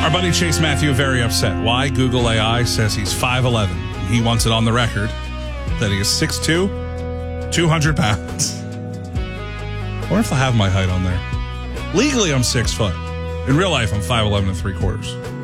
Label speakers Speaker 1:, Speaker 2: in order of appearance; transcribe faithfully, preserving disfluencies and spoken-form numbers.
Speaker 1: Our buddy Chase Matthew very upset. Why? Google A I says he's five eleven. He wants it on the record that he is six two, two hundred pounds. I wonder if they'll have my height on there. Legally, I'm six foot. In real life, I'm five eleven and three quarters.